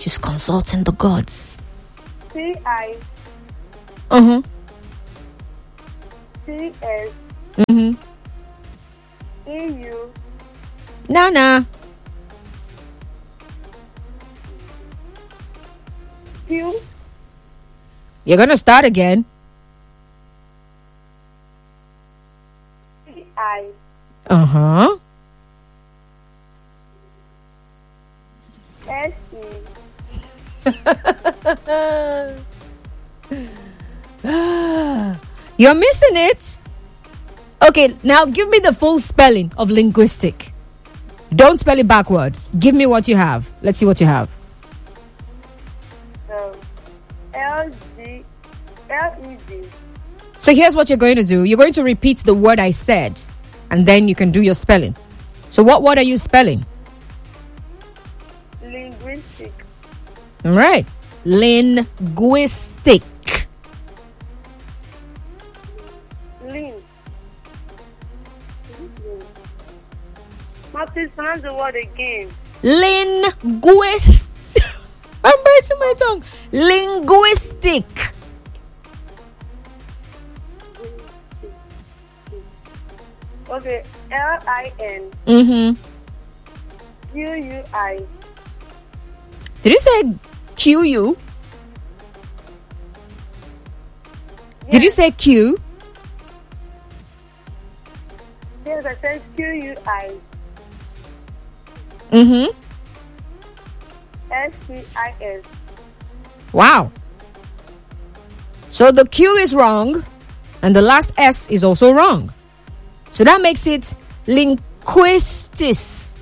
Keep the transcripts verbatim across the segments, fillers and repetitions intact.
She's consulting the gods. C I Uh-huh. C S Mm-hmm. E U Nana. Q You're gonna start again. C I Uh-huh. S E You're missing it. Okay, now give me the full spelling of linguistic. Don't spell it backwards. Give me what you have. Let's see what you have. um, L G L E G So here's what you're going to do. You're going to repeat the word I said, and then you can do your spelling. So what word are you spelling? linguistic All right. Linguistic. lin. Ma, please pronounce the word again. Linguist. I'm biting my tongue. Linguistic. Okay, L I N Mm-hmm. Q U I. Did you say Q U? Did you say Q? Yes, I said Q U I Mm-hmm. S C I S. Wow. So the Q is wrong, and the last S is also wrong. So that makes it linguistis.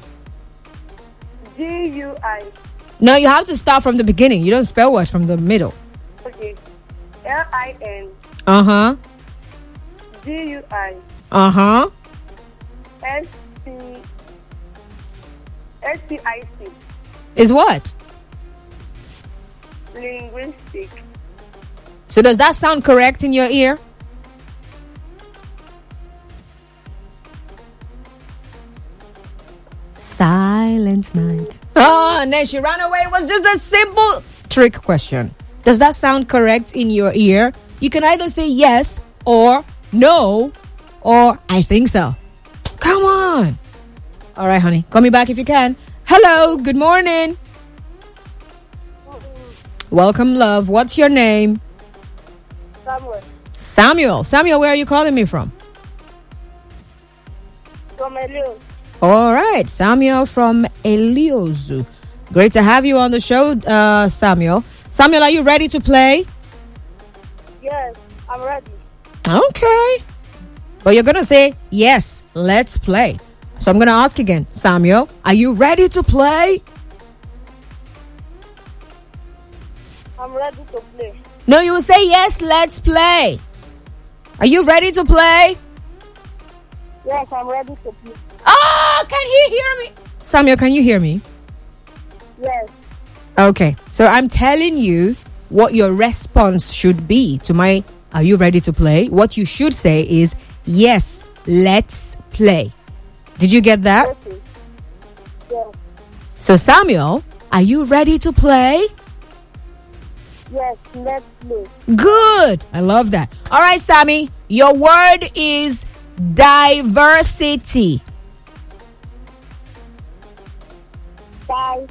G U I. No, you have to start from the beginning. You don't spell words from the middle. Okay, L I N Uh-huh. G U I Uh-huh. S C S C I C. Is what? Linguistic. So does that sound correct in your ear? Silent night. Oh, and then she ran away. It was just a simple trick question. Does that sound correct in your ear? You can either say yes or no or I think so. Come on. All right, honey. Call me back if you can. Hello. Good morning. Welcome, love. What's your name? Samuel. Samuel. Samuel, where are you calling me from? From Elio. All right, Samuel from Eliozu. Great to have you on the show, uh, Samuel. Samuel, are you ready to play? Yes, I'm ready. Okay. But you're going to say, yes, let's play. So I'm going to ask again. Samuel, are you ready to play? I'm ready to play. No, you will say, yes, let's play. Are you ready to play? Yes, I'm ready to play. Oh, can he hear me? Samuel, can you hear me? Yes. Okay, so I'm telling you what your response should be to my are you ready to play? What you should say is, yes, let's play. Did you get that? Okay. Yes. So, Samuel, are you ready to play? Yes, let's play. Good. I love that. All right, Sammy, your word is diversity. Bye.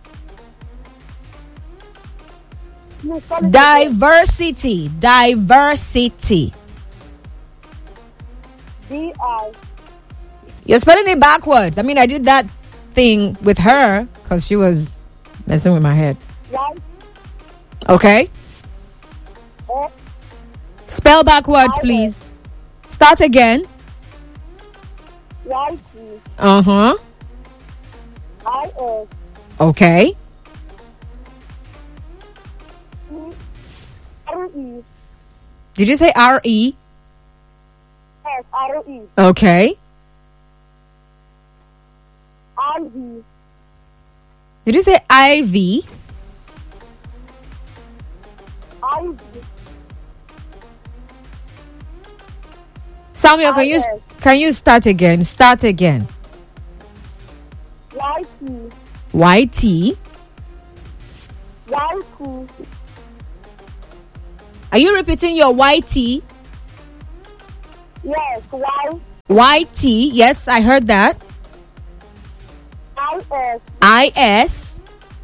Please call it again. Diversity. Diversity. D I. You're spelling it backwards. I mean, I did that thing with her because she was messing with my head. Right. Okay? F. Spell backwards, I- please. Start again. Y. T. Uh-huh. I. S. Okay. E. R. E. Did you say R E? S. R. E. Okay. I. V. Did you say I V? I. V. Samuel, can you Yes. can you start again? Start again. Y. T. Y T. T. Are you repeating your Y T? Yes, Y. Y T. Yes, I heard that. I S. I S.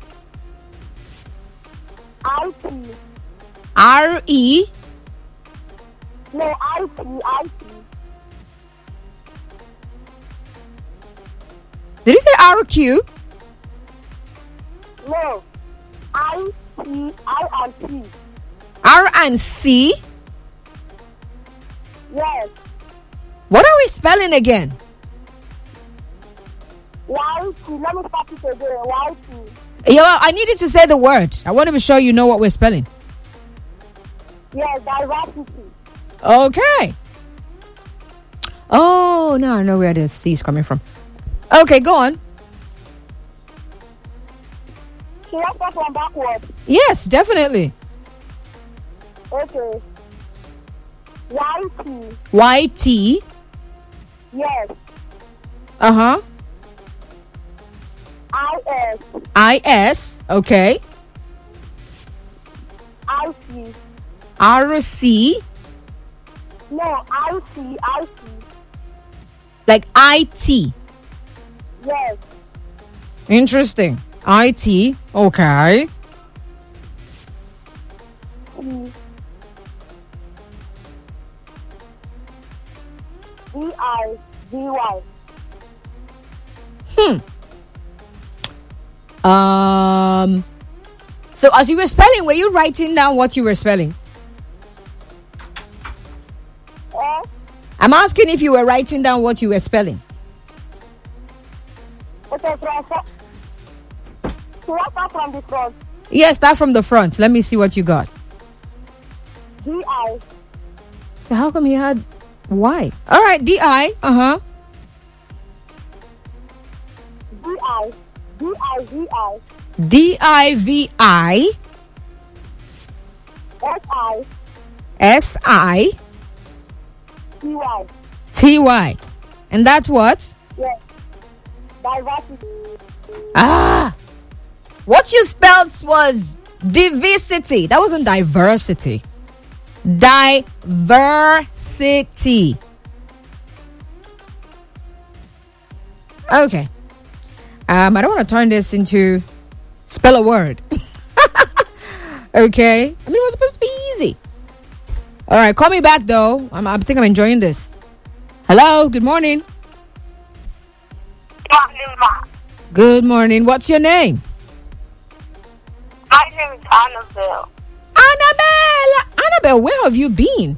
I T. R E. No, I T. I T. Did you say R Q? No. I T. I and T. R and C? Yes. What are we spelling again? Y T. Let me start it again. Y T. Yo, I needed to say the word. I want to be sure you know what we're spelling. Yes, diversity. Okay. Oh, now I know where the C is coming from. Okay, go on. Should I start from backwards? Yes, definitely. Okay. Y T. Y T. Yes. Uh-huh. I S. I S. Okay. I C. R C. No, I C. I C. Like I T. Yes. Interesting. I T. Okay. T. D I D Y. Hmm. Um. So as you were spelling, were you writing down what you were spelling? Eh? I'm asking if you were writing down what you were spelling. Okay, from front. Should I start from the front? Yes, start from the front. Let me see what you got. D I. So how come he had Y? All right, D I. Uh-huh. D I. D I V I. D I V I. S I. S I. T Y. T Y. And that's what? Yes. Diversity. Ah. What you spelled was diversity. That wasn't diversity. Diversity. Okay. Um, I don't want to turn this into spell a word. Okay. I mean, it was supposed to be easy. All right. Call me back, though. I'm, I think I'm enjoying this. Hello. Good morning. Good morning. What's your name? My name is Annabelle. Annabelle. Annabelle, where have you been?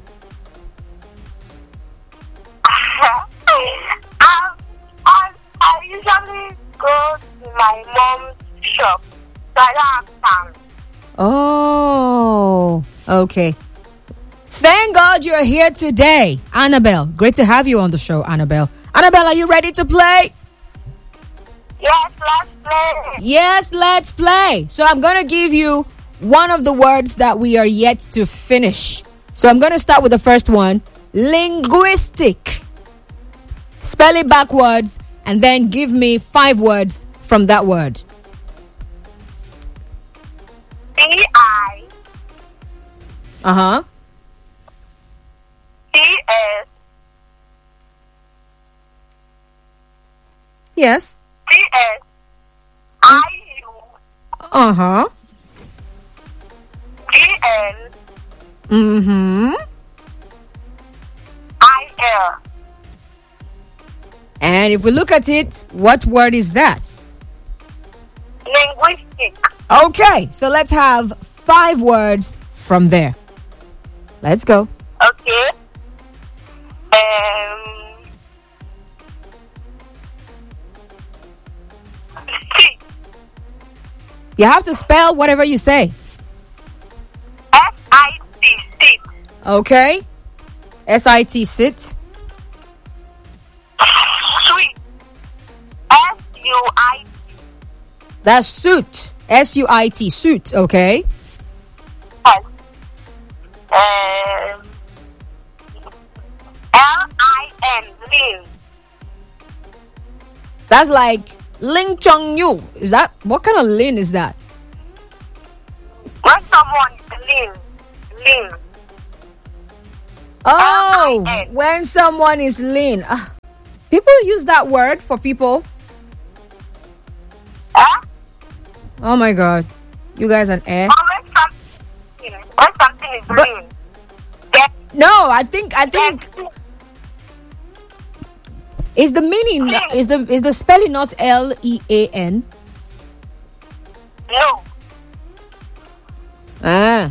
um, I, I usually go to my mom's shop, so I don't have time. Oh, okay. Thank God you're here today, Annabelle. Great to have you on the show, Annabelle. Annabelle, are you ready to play? Yes, let's play. Yes, let's play. So I'm going to give you one of the words that we are yet to finish. So I'm going to start with the first one. Linguistic. Spell it backwards and then give me five words from that word. D I Uh-huh. C S Yes. C S I U Uh-huh. G N Mm-hmm. I L. And if we look at it, what word is that? Linguistic. Okay, so let's have five words from there. Let's go. Okay. Um. T. You have to spell whatever you say. S I T. Sit. Okay. S I T, sit. Sweet. S U I T. That's suit. S U I T, suit. Okay. S. Um. L I N. Lin. That's like Ling Chong Yu. Is that, what kind of lin is that? Well, lean. Lean. Oh, L I N. when someone is lean. Ah, people use that word for people. Huh? Oh my God. You guys an air. Or when something, when something is But- lean. Then, No, I think I think then, is the meaning is the is the spelling not L E A N? no. Ah.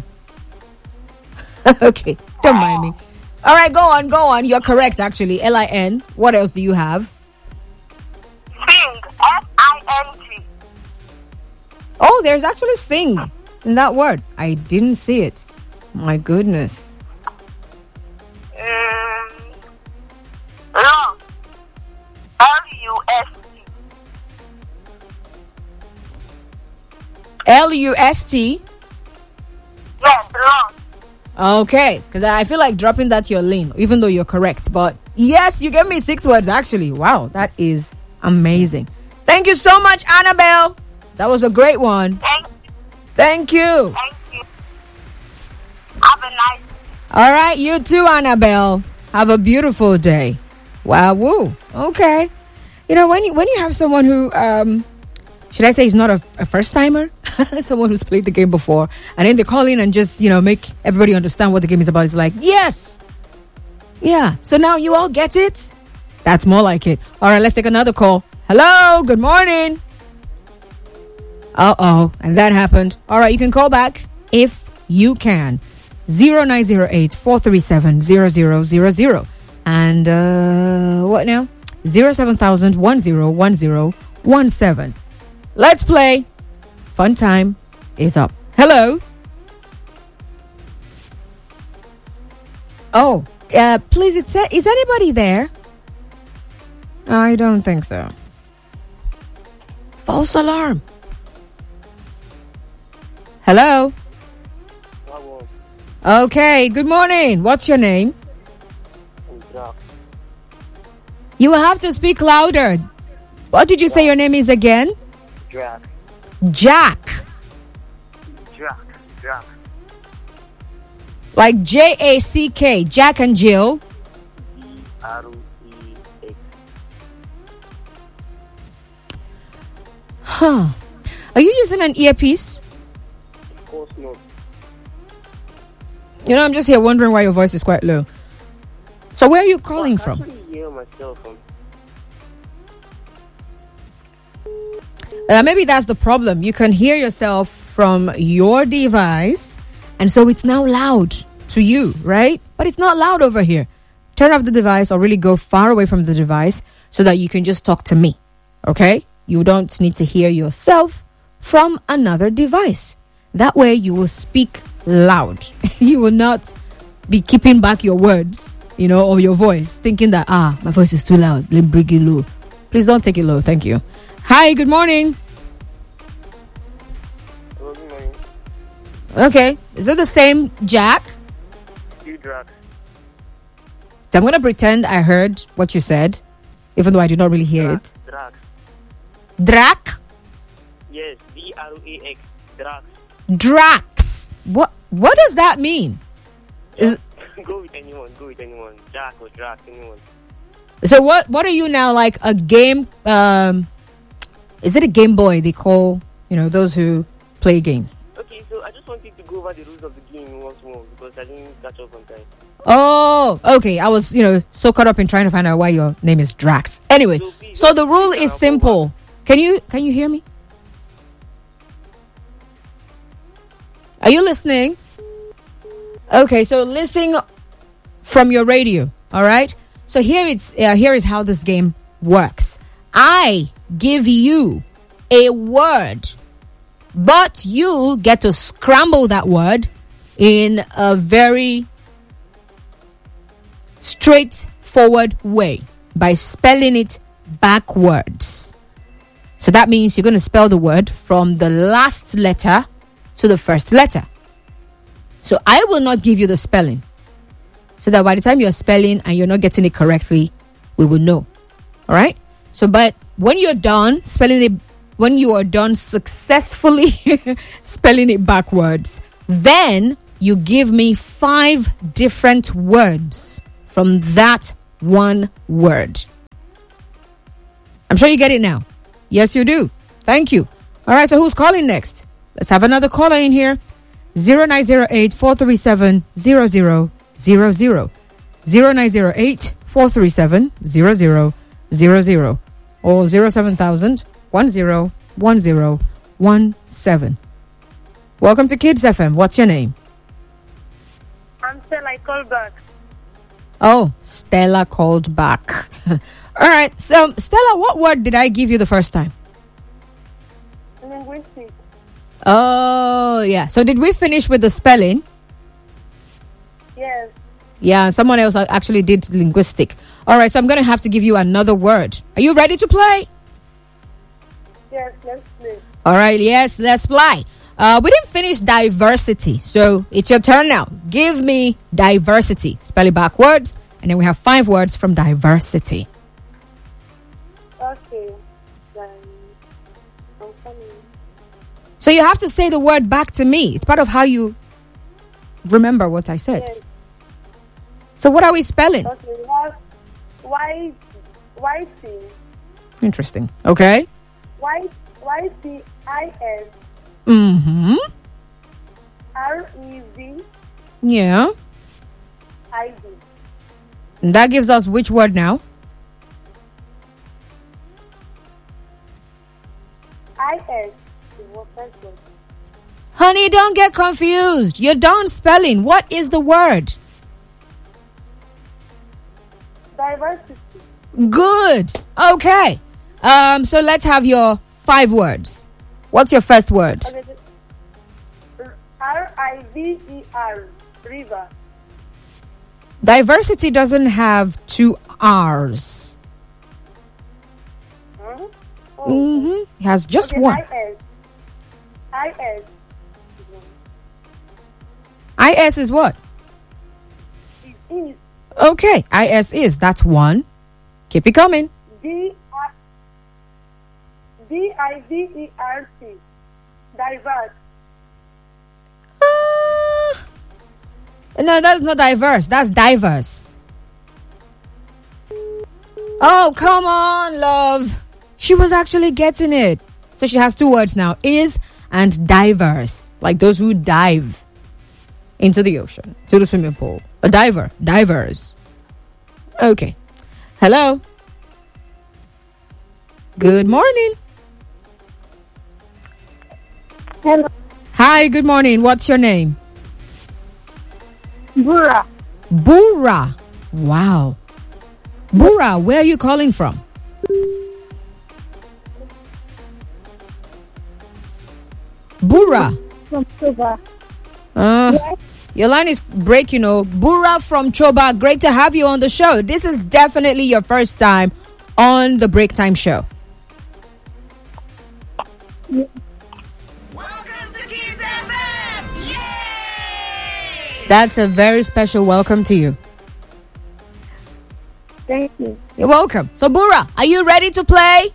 Okay, don't mind me. All right, go on, go on. You're correct, actually. L I N. What else do you have? Sing. S I N G. Oh, there's actually sing in that word. I didn't see it. My goodness. Um, Lost. L U S T. L U S T. Yes, lost. Okay, because I feel like dropping that you're lean, even though you're correct. But yes, you gave me six words actually. Wow, that is amazing. Thank you so much, Annabelle. That was a great one. Thank you. Thank you. Thank you. Have a nice All right, you too, Annabelle. Have a beautiful day. Wow, woo. Okay. You know, when you when you have someone who um should I say is not a, a first timer, someone who's played the game before, and then they call in and just, you know, make everybody understand what the game is about. It's like, yes. Yeah. So now you all get it? That's more like it. All right, let's take another call. Hello, good morning. Uh-oh, and that happened. All right, you can call back if you can. zero nine zero eight, four three seven, zero zero zero zero. And uh, what now? zero seven thousand, one zero one zero one seven. Let's play. Fun time is up. Hello. Oh, uh, please, it's, is anybody there? I don't think so. False alarm. Hello. Okay, good morning. What's your name? You will have to speak louder. What did you say your name is again? Jack. Jack. Jack. Jack. Like J A C K. Jack and Jill. D R E X. Huh. Are you using an earpiece? Of course not. You know, I'm just here wondering why your voice is quite low. So where are you calling from? I actually hear myself from. Uh, maybe that's the problem. You can hear yourself from your device, and so it's now loud to you, right? But it's not loud over here. Turn off the device or really go far away from the device so that you can just talk to me, okay? You don't need to hear yourself from another device. That way you will speak loud. You will not be keeping back your words, you know, or your voice, thinking that, ah, my voice is too loud. Let me bring it low. Please don't take it low. Thank you. Hi, good morning. Good morning. Okay, is it the same Jack? You Drax. So I'm going to pretend I heard what you said, even though I did not really hear Drax. it. Drax. Drac? Yes, D R A X. Drax. Drax. What What does that mean? Is, Go with anyone. Go with anyone. Jack or Drax. Anyone. so what What are you now, like a game? Um, is it a Game Boy? They call, you know, those who play games. Okay, so I just wanted to go over the rules of the game once more because I didn't catch up on time. Oh, okay. I was, you know, so caught up in trying to find out why your name is Drax. Anyway, So please, so the rule uh, is go simple. Can you Can you hear me? Are you listening? Okay, so listen from your radio. All right. So here it's uh, here is how this game works. I give you a word, but you get to scramble that word in a very straightforward way by spelling it backwards. So that means you're going to spell the word from the last letter to the first letter. So I will not give you the spelling, so that by the time you're spelling and you're not getting it correctly, we will know. All right? So, but when you're done spelling it, when you are done successfully spelling it backwards, then you give me five different words from that one word. I'm sure you get it now. Yes, you do. Thank you. All right, so who's calling next? Let's have another caller in here. zero nine zero eight, four three seven, zero zero zero zero. zero nine zero eight, four three seven, zero zero zero zero. Or zero seven thousand, one zero one zero one seven. Welcome to Kids F M. What's your name? I'm Stella. I called back. Oh, Stella called back. All right. So, Stella, what word did I give you the first time? Linguistic. Oh, yeah. So, did we finish with the spelling? Yes. Yeah, someone else actually did linguistic. All right. So, I'm going to have to give you another word. Are you ready to play? Yes, let's play. All right. Yes, let's play. Uh, we didn't finish diversity, so it's your turn now. Give me diversity. Spell it backwards, and then we have five words from diversity. Okay. Then I'm coming. So you have to say the word back to me. It's part of how you remember what I said. Yes. So what are we spelling? Okay. We have Y Y C Interesting. Okay. Y Y C I S Mm-hmm. R E V Yeah. I D. And that gives us which word now? I S is what first word. Honey, don't get confused. You're done spelling. What is the word? Diversity. Good. Okay. Um. So let's have your five words. What's your first word? Okay. R I V E R. River. Diversity doesn't have two R's. Huh? Oh. Mm-hmm. It has just Okay, one. I S. I S. I S is what? It is Okay. I S is. That's one. Keep it coming. D I D I V E R T. Diverse. Uh, no, that's not diverse. That's diverse. Oh, come on, love. She was actually getting it. So she has two words now. Is and diverse. Like those who dive into the ocean, to the swimming pool. A diver. Divers. Okay. Hello. Good morning. Hello. Hi, good morning. What's your name? Bura. Bura. Wow. Bura, where are you calling from? Bura. From Cuba. Uh, Yes. your line is breaking. Oh, Bura from Choba. Great to have you on the show. This is definitely your first time on the Break Time Show. Welcome to Kids F M! Yay! That's a very special welcome to you. Thank you. You're welcome. So, Bura, are you ready to play?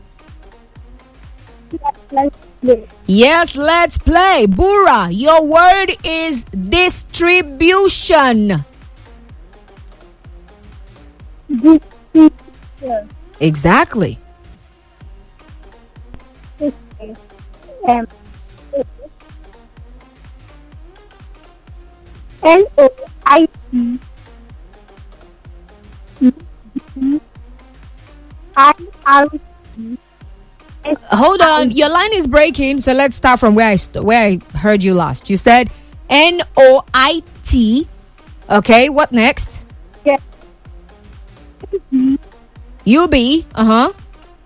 Let's play. Yes, let's play. Bura, your word is distribution. Distribution. Exactly. M N O I T I R T. Hold on, your line is breaking. So let's start from where I st- where I heard you last. You said N O I T. Okay, what next? Yes. U B. Uh huh.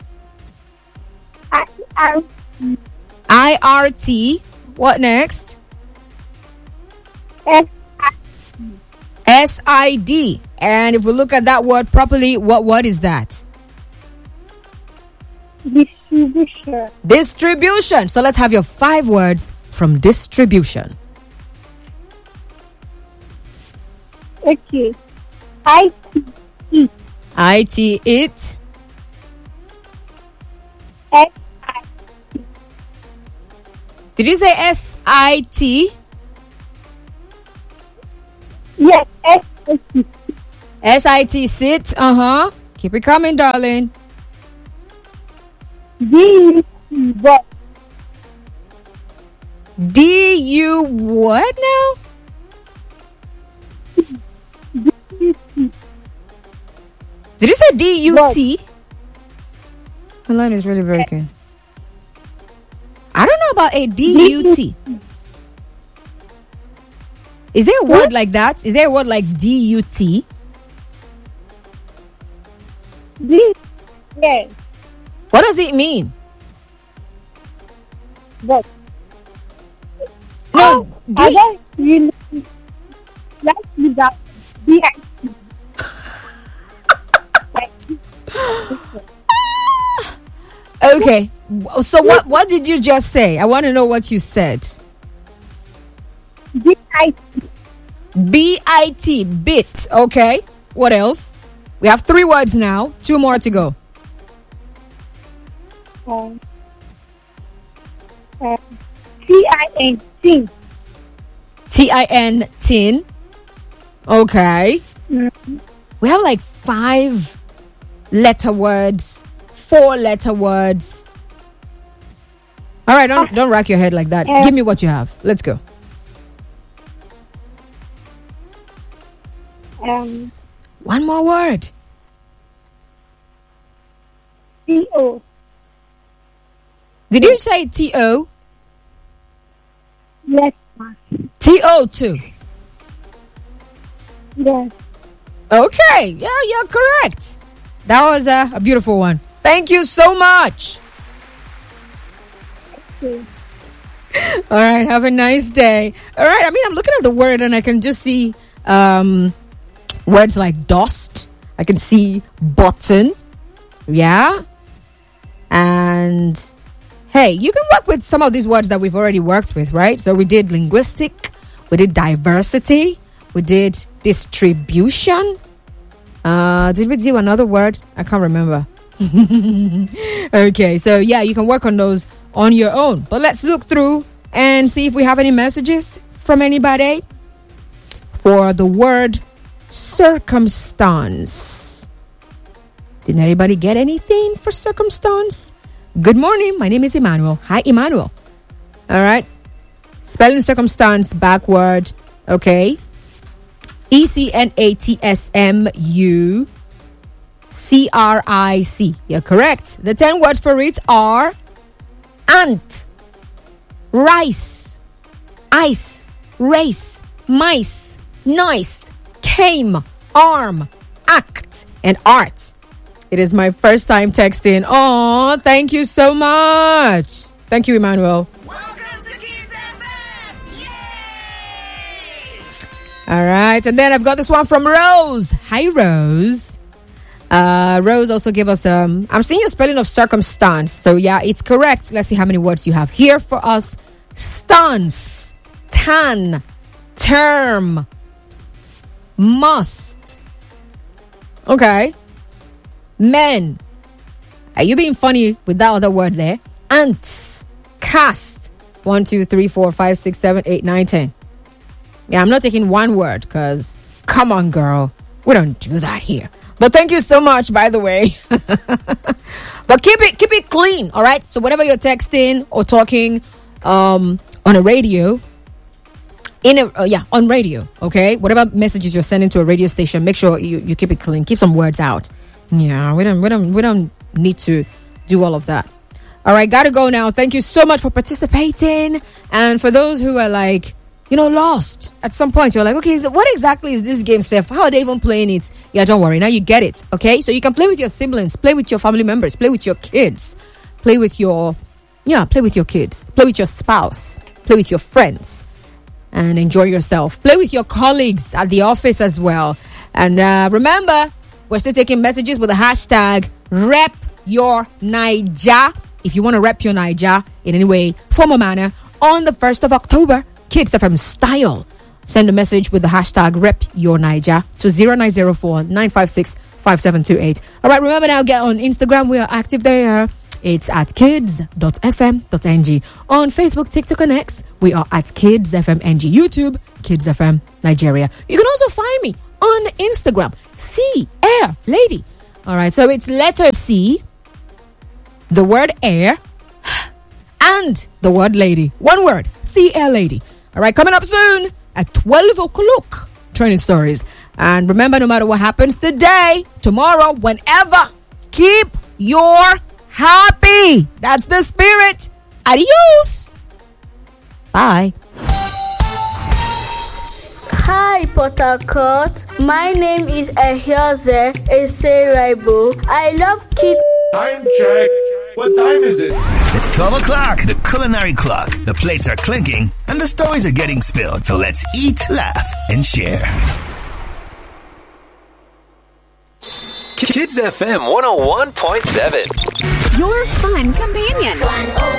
I R I R T. What next? S S I D. And if we look at that word properly, what word is that? distribution. Distribution. So let's have your five words from distribution. Okay. I T E I T it. S I Did you say S I T? Yes, S I T. S I T, sit. Uh huh. Keep it coming, darling. D U T, but. D U what now? D U T. Did you say D U T? But. My line is really broken. I don't know about a D U T. Is there a word like that? Is there a word like D U T? D. Yes. What does it mean? But. No, I D- don't really like without D I T. Okay. So what what did you just say? I want to know what you said. D I T. B I T, bit. Okay. What else? We have three words now. Two more to go. Um, um, T I N, tin. T I N, tin. Okay. Mm-hmm. We have like five letter words, four letter words. All right, don't don't rack your head like that. Uh, Give me what you have. Let's go. Um, One more word. T O. Did you say T O? Yes, ma'am. T O two. Yes. Okay, yeah, you're correct. That was a, a beautiful one. Thank you so much. Okay. All right, have a nice day. All right, I mean, I'm looking at the word and I can just see um, words like dust. I can see button. Yeah. And hey, you can work with some of these words that we've already worked with, right? So we did linguistic, we did diversity, we did distribution. Uh, did we do another word? I can't remember. Okay, so yeah, you can work on those on your own. But let's look through and see if we have any messages from anybody for the word circumstance. Did anybody get anything for circumstance? Good morning. My name is Emmanuel. Hi, Emmanuel. All right. Spelling circumstance backward. Okay. E C N A T S M U C R I C. You're correct. The ten words for it are ant, rice, ice, race, mice, noise, came, arm, act, and art. It is my first time texting. Oh, thank you so much. Thank you, Emmanuel. Welcome to Kids F M. Yay! All right. And then I've got this one from Rose. Hi, Rose. Uh, Rose also gave us, um, I'm seeing your spelling of circumstance. So, yeah, it's correct. Let's see how many words you have here for us. Stance, tan, term, must. Okay. Men. Are you being funny with that other word there? Ants. Cast. One, two, three, four, five, six, seven, eight, nine, ten. Yeah, I'm not taking one word because, come on, girl. We don't do that here. But thank you so much, by the way. But keep it keep it clean, all right? So whatever you're texting or talking um, on a radio, in a uh, yeah, on radio, okay? Whatever messages you're sending to a radio station, make sure you, you keep it clean. Keep some words out. Yeah, we don't we don't we don't need to do all of that. All right, gotta go now. Thank you so much for participating. And for those who are like, you know, lost at some point, you're like, okay, so what exactly is this game, Steph? How are they even playing it? Yeah, don't worry. Now you get it. Okay, so you can play with your siblings, play with your family members, play with your kids, play with your yeah, play with your kids, play with your spouse, play with your friends, and enjoy yourself. Play with your colleagues at the office as well. And uh, remember, we're still taking messages with the hashtag Rep Your Naija. If you want to rep your Naija in any way, form or manner, on the first of October, Kids F M style. Send a message with the hashtag Rep Your Naija to zero nine zero four nine five six five seven two eight. All right, remember now, get on Instagram. We are active there. It's at kids dot f m dot n g. On Facebook, TikTok, and X, we are at Kids F M N G. YouTube, Kids F M Nigeria. You can also find me on Instagram, C Air Lady. All right, so it's letter C, the word air, and the word lady. One word, C Air Lady. All right, coming up soon at twelve o'clock, Training Stories. And remember, no matter what happens today, tomorrow, whenever, keep your happy. That's the spirit. Adios. Bye. Hi, Port Harcourt. My name is Ehioze Eseraibo. I love kids. Time check. What time is it? It's twelve o'clock, the culinary clock. The plates are clinking and the stories are getting spilled. So let's eat, laugh, and share. Kids F M one oh one point seven. Your fun companion.